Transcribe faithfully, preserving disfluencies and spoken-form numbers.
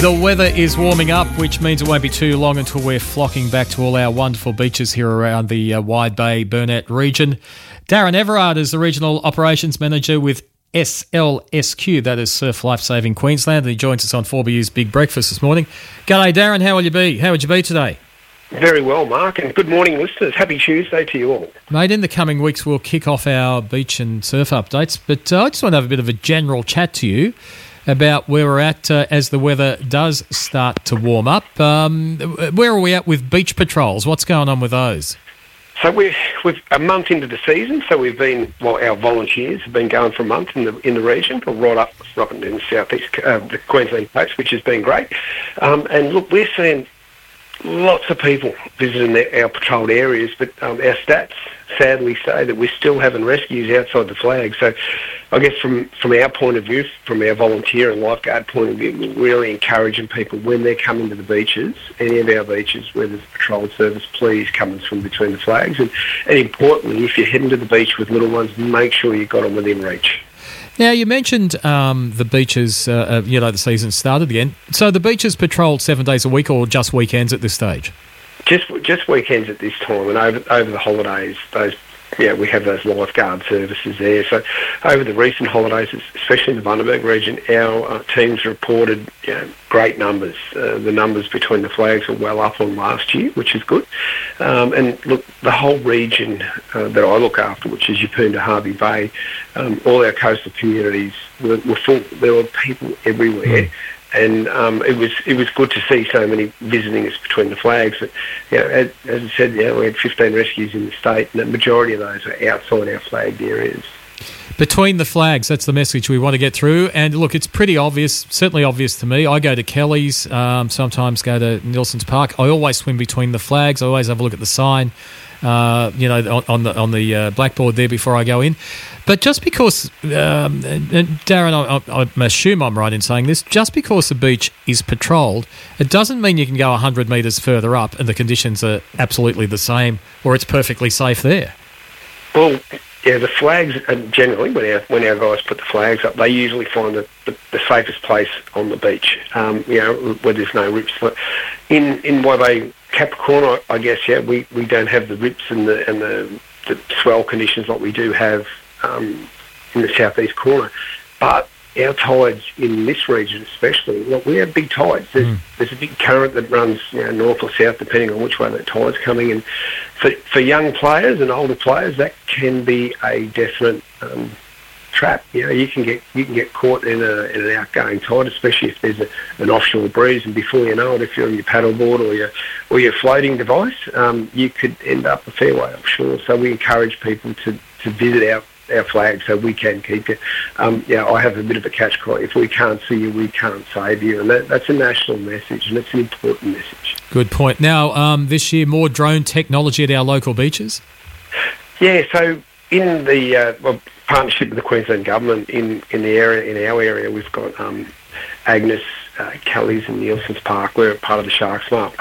The weather is warming up, which means it won't be too long until we're flocking back to all our wonderful beaches here around the uh, Wide Bay Burnett region. Darren Everard is the Regional Operations Manager with S L S Q, that is Surf Life Saving Queensland, and he joins us on four B U's Big Breakfast this morning. G'day, Darren. How will you be? How would you be today? Very well, Mark, and good morning, listeners. Happy Tuesday to you all. Mate, in the coming weeks, we'll kick off our beach and surf updates, but uh, I just want to have a bit of a general chat to you about where we're at uh, as the weather does start to warm up. Um, where are we at with beach patrols? What's going on with those? So we're, we're a month into the season, so we've been, well, our volunteers have been going for a month in the in the region, or right up, right up in the southeast, uh, the Queensland coast, which has been great. Um, and look, we're seeing lots of people visiting the, our patrolled areas, but um, our stats sadly say that we're still having rescues outside the flag. So I guess from, from our point of view, from our volunteer and lifeguard point of view, we're really encouraging people when they're coming to the beaches, any of our beaches where there's a patrolled service, please come and swim between the flags. And, and importantly, if you're heading to the beach with little ones, make sure you've got them within reach. Now, you mentioned um, the beaches, uh, uh, you know, the season started again. So the beaches patrolled seven days a week or just weekends at this stage? Just just weekends at this time, and over over the holidays, those yeah, we have those lifeguard services there. So over the recent holidays, especially in the Bundaberg region, our uh, teams reported you know, great numbers. Uh, the numbers between the flags are well up on last year, which is good. Um, and look, the whole region uh, that I look after, which is Yeppoon to Hervey Bay, um, all our coastal communities were, were full. There were people everywhere. Mm. And um, it was it was good to see so many visiting us between the flags. But, you know, as, as I said, you know, we had fifteen rescues in the state, and the majority of those are outside our flagged areas. Between the flags, that's the message we want to get through. And look, it's pretty obvious, certainly obvious to me. I go to Kelly's, um, sometimes go to Nelson's Park. I always swim between the flags. I always have a look at the sign, uh, you know, on, on the on the uh, blackboard there before I go in. But just because, um, and Darren, I, I assume I'm right in saying this, just because the beach is patrolled, it doesn't mean you can go one hundred metres further up and the conditions are absolutely the same or it's perfectly safe there. Well, yeah, the flags, are generally, when our, when our guys put the flags up, they usually find the, the, the safest place on the beach, um, you know, where there's no rips. But in, in Waibay Capricorn, I, I guess, yeah, we, we don't have the rips and the, and the, the swell conditions like we do have Um, in the southeast corner, but our tides in this region especially, look, we have big tides. There's, mm. there's a big current that runs you know, north or south depending on which way that tide's coming, and for, for young players and older players that can be a definite um, trap. You know, you can get you can get caught in, a, in an outgoing tide, especially if there's a, an offshore breeze, and before you know it, if you're on your paddleboard or your or your floating device, um, you could end up a fair way offshore. So we encourage people to, to visit our our flag so we can keep you. Um, yeah, I have a bit of a catch cry. If we can't see you, we can't save you. And that, that's a national message, and it's an important message. Good point. Now, um, this year, more drone technology at our local beaches? Yeah, so in the uh, well, partnership with the Queensland Government, in, in the area, in our area, we've got um, Agnes, uh, Kelly's and Nielsen's Park. We're part of the Shark Smart